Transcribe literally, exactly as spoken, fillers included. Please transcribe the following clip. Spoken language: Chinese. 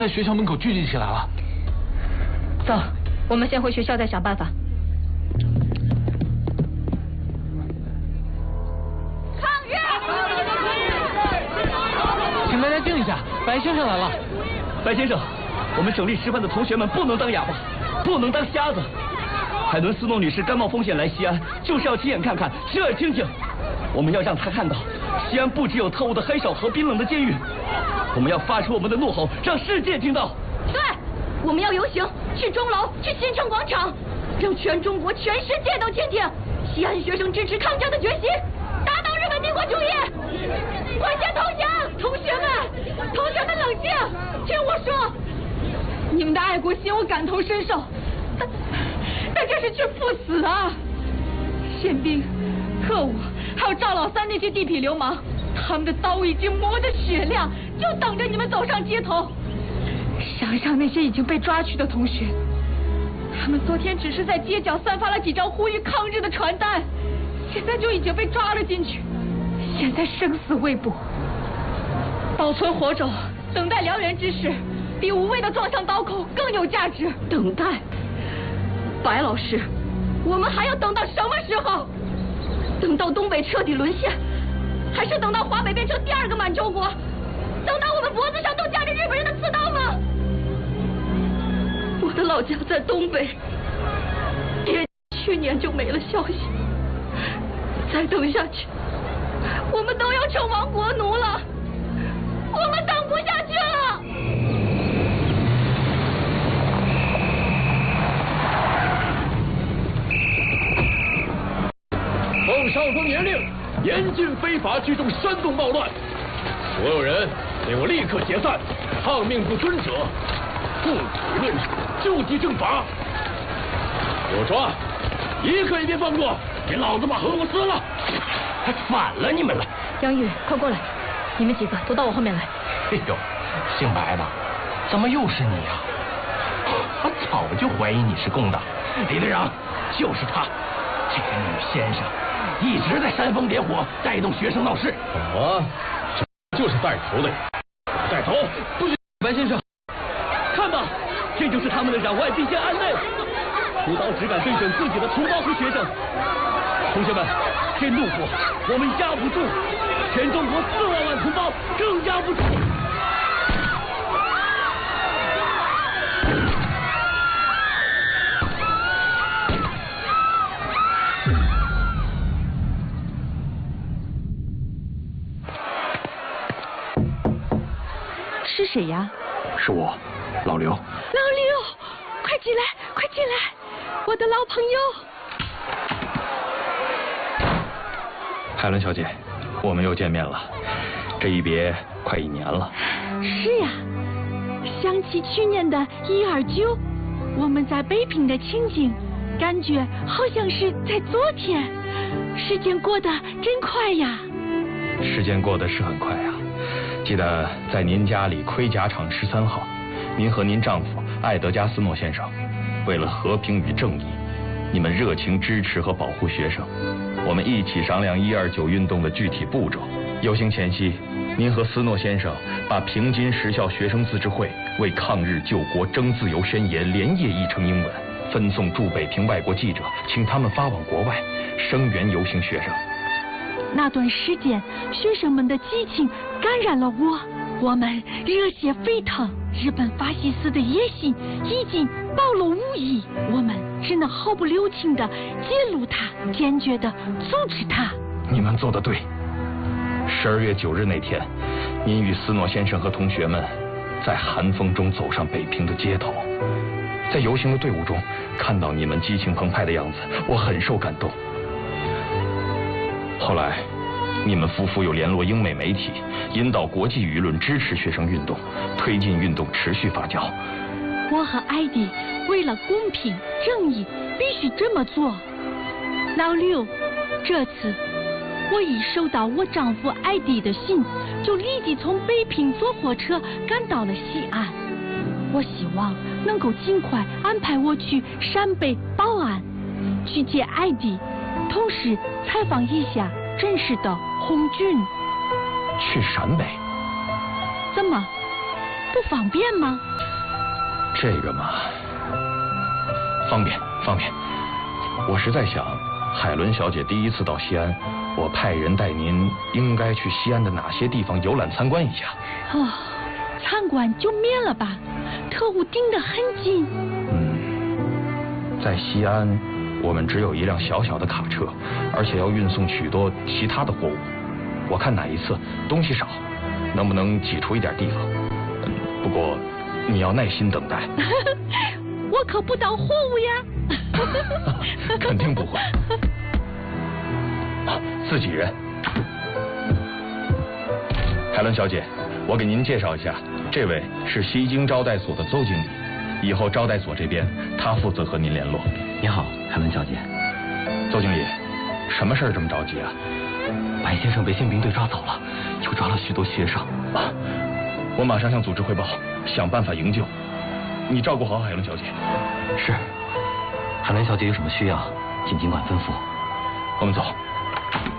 在学校门口聚集起来了。 走，我们先回学校再想办法。 抗日！ 请大家静一下，白先生来了。 白先生，我们省立师范的同学们不能当哑巴，不能当瞎子。海伦斯诺女士甘冒风险来西安，就是要亲眼看看，亲耳听听。我们要让她看到，西安不只有特务的黑手和冰冷的监狱。我们要发出我们的怒吼，让世界听到。 对，我们要游行，去钟楼，去新城广场，让全中国、全世界都听听西安学生支持抗战的决心，打倒日本帝国主义。快些投降！同学们，同学们冷静，听我说，你们的爱国心我感同身受，但但这是去赴死啊！宪兵、特务，还有赵老三那些地痞流氓，他们的刀已经磨得雪亮，就等着你们走上街头。想想那些已经被抓去的同学，他们昨天只是在街角散发了几张呼吁抗日的传单，现在就已经被抓了进去，现在生死未卜。保存活着，等待燎原之势，比无谓的撞向刀口更有价值。等待，白老师，我们还要等到什么时候？等到东北彻底沦陷，还是等到华北变成第二个满洲国？等到我们脖子上都夹着日本人的刺刀吗？我的老家在东北，爹去年就没了消息，再等下去，我们都要成亡国奴了，我们等不下去了。 奉上峰严令，严禁非法聚众煽动暴乱，所有人给我立刻解散，抗命不遵者，不讨论就地正法。给我抓，一个也别放过，给老子把和我撕了！ 还反了你们了！ 杨玉，快过来，你们几个都到我后面来。 哎呦，姓白的，怎么又是你呀、啊？我早就怀疑你是共党。 李队长，就是他，这个女先生一直在煽风点火，带动学生闹事。 我这就是带头的人，带头不许！白先生，看吧，这就是他们的攘外必先安内，出刀只敢对准自己的同胞和学生。同学们，这怒火我们压不住，全中国四万万同胞更压不住。 是谁呀？ 是我，老刘。 老刘，快进来，快进来，我的老朋友。 海伦小姐，我们又见面了，这一别快一年了。 是呀，想起去年的一二九，我们在北平的情景，感觉好像是在昨天。时间过得真快呀！ 时间过得是很快呀。记得在您家里盔甲厂十三号，您和您丈夫艾德加斯诺先生，为了和平与正义，你们热情支持和保护学生。我们一起商量一二九运动的具体步骤。游行前夕，您和斯诺先生把平津实校学生自治会为抗日救国争自由宣言连夜译成英文，分送驻北平外国记者，请他们发往国外，声援游行学生。 那段时间，学生们的激情感染了我，我们热血沸腾。日本法西斯的野心已经暴露无遗，我们只能毫不留情地揭露它，坚决地阻止它。 你们做得对。十二月九日那天，您与斯诺先生和同学们在寒风中走上北平的街头，在游行的队伍中看到你们激情澎湃的样子，我很受感动。后来，你们夫妇又联络英美媒体，引导国际舆论支持学生运动，推进运动持续发酵。 我和艾迪为了公平正义，必须这么做。老刘，这次我一收到我丈夫艾迪的信，就立即从北平坐火车赶到了西安。我希望能够尽快安排我去陕北保安，去接艾迪，同时采访一下真实的红军。 去陕北？ 怎么， 不方便吗？ 这个嘛，方便方便。我是在想，海伦小姐第一次到西安，我派人带您，应该去西安的哪些地方游览参观一下？ 哦，参观就免了吧，特务盯得很紧。 嗯，在西安，我们只有一辆小小的卡车，而且要运送许多其他的货物。我看哪一次东西少，能不能挤出一点地方？嗯，不过你要耐心等待。 我可不当货物呀。 肯定不会。啊，自己人。海伦小姐，我给您介绍一下，这位是西京招待所的邹经理，以后招待所这边他负责和您联络。 你好，海伦小姐。 邹经理，什么事儿这么着急啊？ 白先生被宪兵队抓走了，又抓了许多学生。 啊，我马上向组织汇报，想办法营救。你照顾好海伦小姐。 是。海伦小姐有什么需要，请尽管吩咐。 我们走。